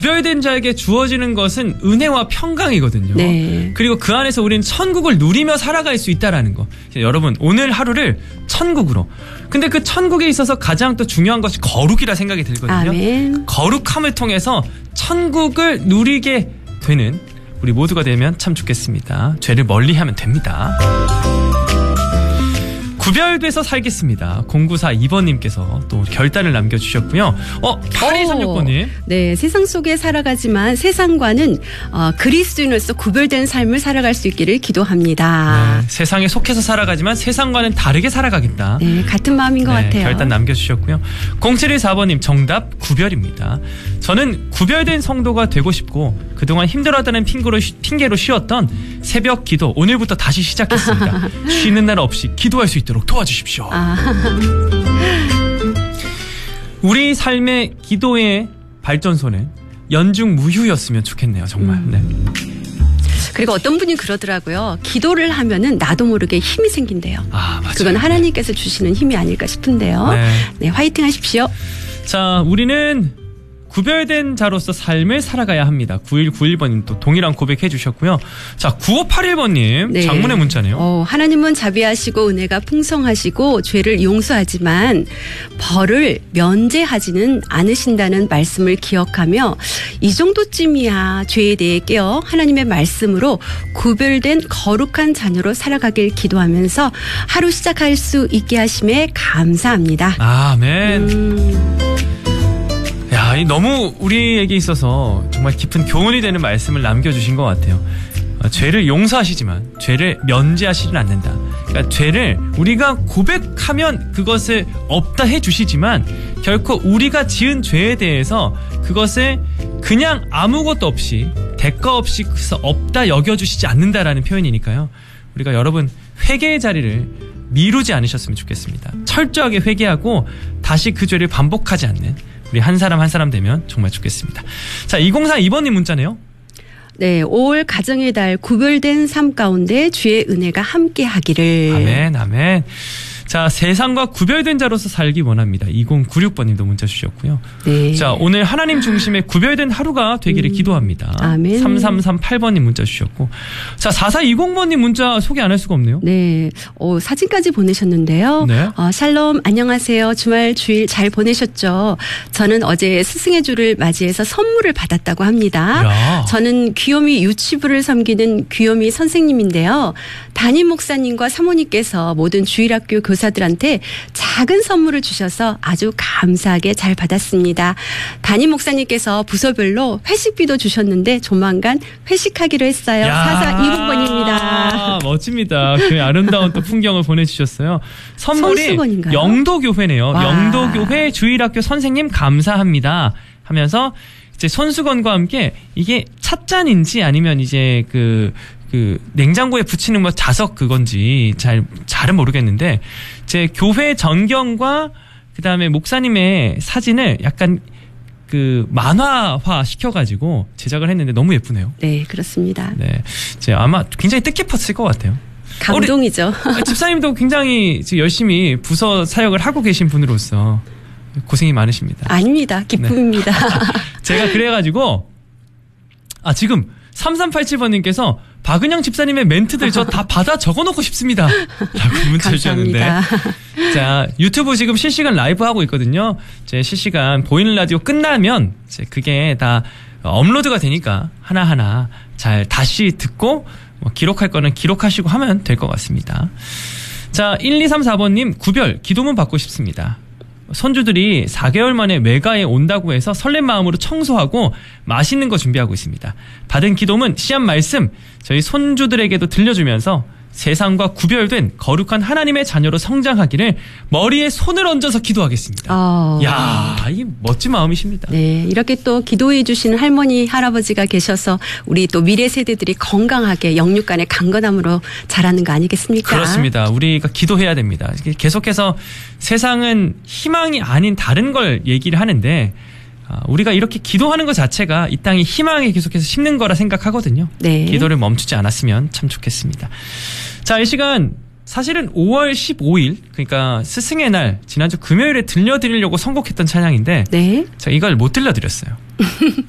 구별된 자에게 주어지는 것은 은혜와 평강이거든요. 네. 그리고 그 안에서 우리는 천국을 누리며 살아갈 수 있다라는 거. 여러분 오늘 하루를 천국으로. 근데 그 천국에 있어서 가장 또 중요한 것이 거룩이라 생각이 들거든요. 아멘. 거룩함을 통해서 천국을 누리게 되는 우리 모두가 되면 참 좋겠습니다. 죄를 멀리하면 됩니다. 구별돼서 살겠습니다. 0942번님께서 또 결단을 남겨주셨고요. 8236번님. 네, 세상 속에 살아가지만 세상과는 그리스도인으로서 구별된 삶을 살아갈 수 있기를 기도합니다. 네, 세상에 속해서 살아가지만 세상과는 다르게 살아가겠다. 네, 같은 마음인 것 같아요. 결단 남겨주셨고요. 0714번님 정답 구별입니다. 저는 구별된 성도가 되고 싶고 그동안 힘들었다는 핑계로 쉬었던 새벽 기도 오늘부터 다시 시작했습니다. 쉬는 날 없이 기도할 수 있도록 도와주십시오. 우리 삶의 기도의 발전소는 연중무휴였으면 좋겠네요. 정말. 네. 그리고 어떤 분이 그러더라고요. 기도를 하면은 나도 모르게 힘이 생긴대요. 맞아요. 그건 하나님께서 주시는 힘이 아닐까 싶은데요. 네, 화이팅 하십시오. 자, 우리는 구별된 자로서 삶을 살아가야 합니다. 9191번님 또 동일한 고백해 주셨고요. 자, 9581번님 네. 장문의 문자네요. 하나님은 자비하시고 은혜가 풍성하시고 죄를 용서하지만 벌을 면제하지는 않으신다는 말씀을 기억하며 이 정도쯤이야 죄에 대해 깨어 하나님의 말씀으로 구별된 거룩한 자녀로 살아가길 기도하면서 하루 시작할 수 있게 하심에 감사합니다. 아멘. 야, 너무 우리에게 있어서 정말 깊은 교훈이 되는 말씀을 남겨주신 것 같아요. 죄를 용서하시지만 죄를 면제하시진 않는다. 그러니까 죄를 우리가 고백하면 그것을 없다 해주시지만 결코 우리가 지은 죄에 대해서 그것을 그냥 아무것도 없이 대가 없이 없다 여겨주시지 않는다라는 표현이니까요. 우리가 여러분 회개의 자리를 미루지 않으셨으면 좋겠습니다. 철저하게 회개하고 다시 그 죄를 반복하지 않는 우리 한 사람 한 사람 되면 정말 좋겠습니다. 자, 2042번님 문자네요. 네, 5월 가정의 달 구별된 삶 가운데 주의 은혜가 함께 하기를. 아멘, 아멘. 자, 세상과 구별된 자로서 살기 원합니다. 2096번님도 문자 주셨고요. 네. 자, 오늘 하나님 중심의 구별된 하루가 되기를 기도합니다. 아멘. 3338번님 문자 주셨고. 자, 4420번님 문자 소개 안 할 수가 없네요. 네. 사진까지 보내셨는데요. 네. 샬롬, 안녕하세요. 주일 잘 보내셨죠? 저는 어제 스승의 주를 맞이해서 선물을 받았다고 합니다. 야. 저는 귀요미 유치부를 섬기는 귀요미 선생님인데요. 담임 목사님과 사모님께서 모든 주일학교 교사들한테 작은 선물을 주셔서 아주 감사하게 잘 받았습니다. 담임 목사님께서 부서별로 회식비도 주셨는데 조만간 회식하기로 했어요. 4420번입니다. 멋집니다. 그 아름다운 또 풍경을 보내주셨어요. 선물이 손수건인가요? 영도교회네요. 와. 영도교회 주일학교 선생님 감사합니다 하면서 이제 손수건과 함께 이게 찻잔인지 아니면 이제 그 냉장고에 붙이는 뭐 자석 그건지 잘은 모르겠는데 제 교회 전경과 그다음에 목사님의 사진을 약간 그 만화화 시켜가지고 제작을 했는데 너무 예쁘네요. 네, 그렇습니다. 네, 이제 아마 굉장히 뜻깊었을 것 같아요. 감동이죠. 집사님도 굉장히 열심히 부서 사역을 하고 계신 분으로서 고생이 많으십니다. 아닙니다. 기쁨입니다. 네. 제가 그래가지고 지금 3387번님께서 박은영 집사님의 멘트들 저 다 받아 적어놓고 싶습니다 라고 문자 주셨는데 자, 유튜브 지금 실시간 라이브 하고 있거든요. 제 실시간 보이는 라디오 끝나면 이제 그게 다 업로드가 되니까 하나하나 잘 다시 듣고 기록할 거는 기록하시고 하면 될 것 같습니다. 자, 1234번님 구별 기도문 받고 싶습니다. 손주들이 4개월 만에 외가에 온다고 해서 설렘 마음으로 청소하고 맛있는 거 준비하고 있습니다. 받은 기도문 씨앗 말씀 저희 손주들에게도 들려주면서 세상과 구별된 거룩한 하나님의 자녀로 성장하기를 머리에 손을 얹어서 기도하겠습니다. 야, 이 멋진 마음이십니다. 네, 이렇게 또 기도해 주시는 할머니, 할아버지가 계셔서 우리 또 미래 세대들이 건강하게 영육간의 강건함으로 자라는 거 아니겠습니까? 그렇습니다. 우리가 기도해야 됩니다. 계속해서 세상은 희망이 아닌 다른 걸 얘기를 하는데 우리가 이렇게 기도하는 것 자체가 이 땅에 희망에 계속해서 심는 거라 생각하거든요. 네. 기도를 멈추지 않았으면 참 좋겠습니다. 자, 이 시간 사실은 5월 15일 그러니까 스승의 날 지난주 금요일에 들려드리려고 선곡했던 찬양인데 네. 제가 이걸 못 들려드렸어요.